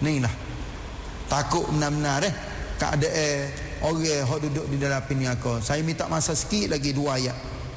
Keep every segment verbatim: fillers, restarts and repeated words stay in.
Ni lah takut benar-benar deh keadaan orang yang duduk di dalam api neraka. Saya minta masa sikit lagi, dua ayat.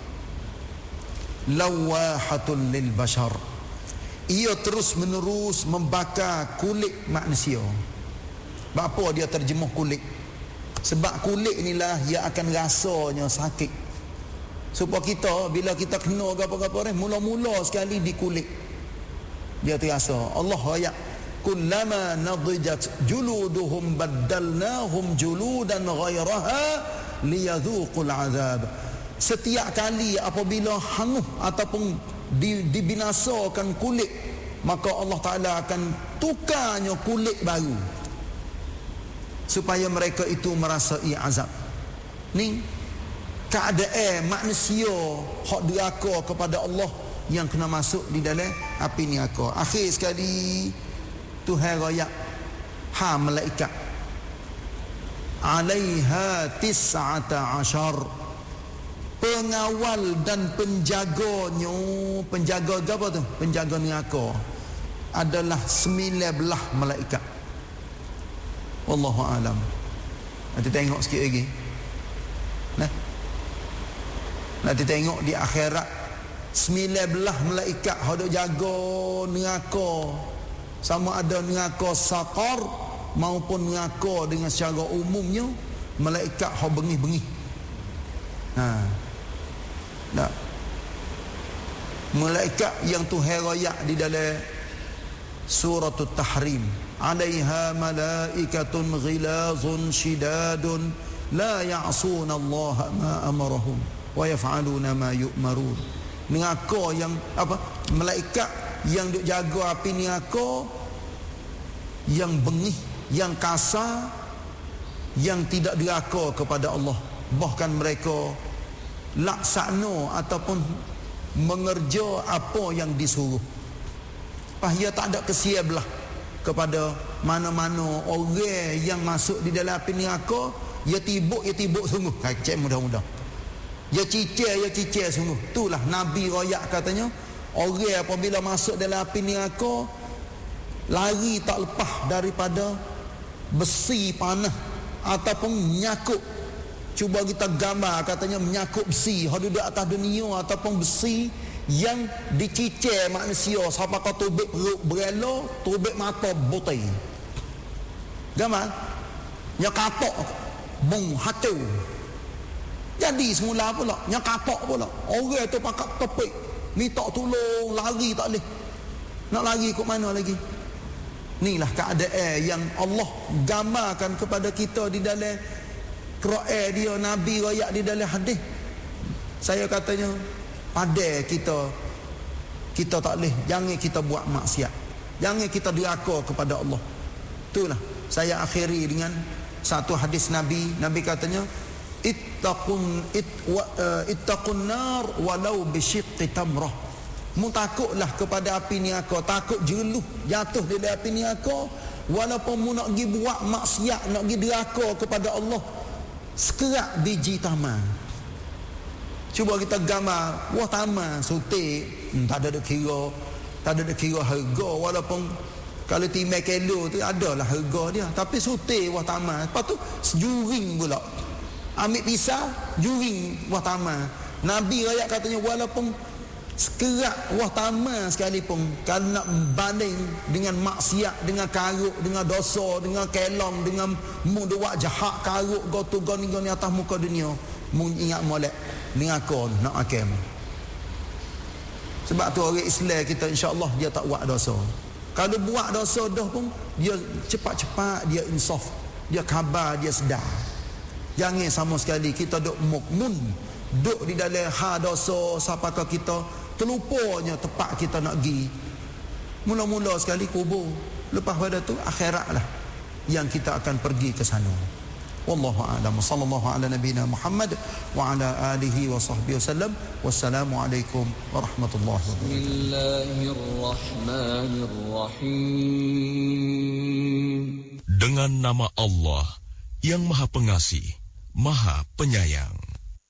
Lawahatul lil bashar, ia terus menerus membakar kulit manusia. Apa dia terjemuh kulit? Sebab kulit inilah yang akan rasanya sakit. Supaya kita bila kita kena apa-apa ni, mula-mula sekali di kulit dia terasa. Allah ayat, kullama nadijat juluduhum baddalnahum juludan ghairaha liyadhuqul azab. Setiap kali apabila hangus ataupun dibinasakan kulit, maka Allah Ta'ala akan tukarnya kulit baru supaya mereka itu merasai azab. Ni keadaan manusia hak deraka kepada Allah yang kena masuk di dalam api neraka. Akhir sekali Tuhan royak ha malaikat alaiha tis'ata ashar, pengawal dan penjaganya, penjaga apa tu? Penjaga neraka adalah sembilan belas malaikat. Wallahu alam. Nanti tengok sikit lagi. Nah. Nanti tengok di akhirat sembilan belas malaikat hendak jaga neraka, sama ada neraka saqar maupun neraka dengan secara umumnya malaikat hok bengih-bengih. Ha. Nah. Malaikat yang Tuhan royak di dalam surah At-Tahrim, alaiha malaikatun ghilazun shidadun la ya'suna Allah ma amarahum wa yaf'aluna ma yu'marun. Neraka yang apa? Malaikat yang duk jaga api neraka yang bengih, yang kasar, yang tidak deraka kepada Allah. Bahkan mereka laksana ataupun mengerja apa yang disuruh. Pah ia tak ada kesiablah kepada mana-mana orang yang masuk di dalam api neraka, ia tibuk, ia tibuk sungguh. Kacau mudah-mudah. Ya cicir, ya cicir sungguh. Itulah Nabi royak katanya, orang apabila masuk dalam api neraka lari tak lepas daripada besi panah ataupun menyakut. Cuba kita gambar katanya menyakut besi hak duduk atas dunia ataupun besi yang dicicir manusia sampai kau tubik perut berelo, tubik mata butai. Gambar yang kapak bung hatu. Jadi semula pula yang kapak pula orang tu pakat topik minta tolong, lari tak boleh. Nak lari ke mana lagi? Inilah keadaan yang Allah gambarkan kepada kita di dalam Quran dia, Nabi royak di dalam hadis. Saya katanya pada kita kita tak boleh, jangan kita buat maksiat, jangan kita deraka kepada Allah. Itulah saya akhiri dengan satu hadis Nabi. Nabi katanya ittaqun it, uh, ittaqun nar walau bisyiqqi tamrah. Mu takutlah kepada api neraka, takut jeluh jatuh di dalam api neraka walaupun mu nak pergi buat maksiat, nak pergi deraka kepada Allah sekerat biji taman. Cuba kita gambar buah taman sutik, hmm, tak ada dak kira, tak ada dak kira harga, walaupun kalau timai kilo tu adalah harga dia, tapi sutik buah taman. Lepas tu sejuring pula. Ambil pisau, juring buah taman. Nabi rakyat katanya walaupun sekerat buah taman sekalipun, kalau nak banding dengan maksiat, dengan karuk, dengan dosa, dengan kelong, dengan mu buat jahat karuk gotu goni goni atas muka dunia, mu ingat molek neraka nak akan. Sebab tu orang Islam kita insya-Allah dia tak buat dosa. Kalau buat dosa dah pun dia cepat-cepat, dia insaf, dia khabar, dia sedar. Jangan sama sekali kita duk mukmun, duk di dalam ha dosa sampai ke kita terlupanya tempat kita nak pergi. Mula-mula sekali kubur, lepas pada tu akhirat lah yang kita akan pergi ke sana. Wallahu a'lam. Sallallahu ala nabiyina Muhammad wa ala alihi wa sahbihi wasallam. Wassalamu alaikum warahmatullahi wabarakatuh. Bismillahirrahmanirrahim. Dengan nama Allah yang Maha Pengasih, Maha Penyayang.